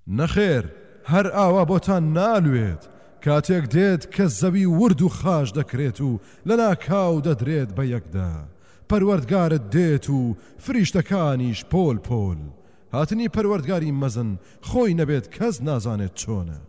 نەخێر هەر ئاوا بۆتان نالوێت کاتێک دێت کە زەوی ورد و خاش دەکرێت و لە ناکاو دەدرێت بە یەکدا پەروەردگارت دێت و فریشتەکانیش پۆل پۆل هاتنی پەروەردگاری مەزن خۆی نەبێت کەس نازانێت چۆنە